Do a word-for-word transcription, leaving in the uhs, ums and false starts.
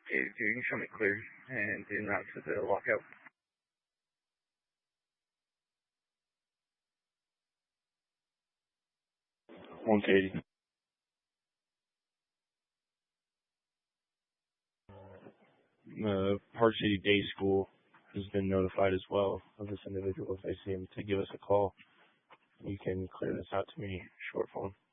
If you can show me clear and do not to the lockout. one eighty. Uh, Park City Day School has been notified as well of this individual. If they see him, to give us a call. You can clear this out to me, short phone.